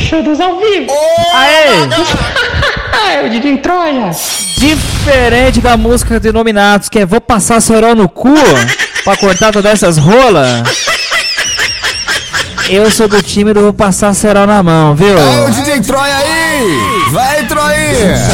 Buchudos ao vivo. Aê! É o DJ Troia. Diferente da música de Nominados, que é Vou Passar Cerol no Cu pra cortar todas essas rolas. Eu sou do time do Vou Passar Cerol na Mão, viu? É o DJ Troia aí! Vai, Troia!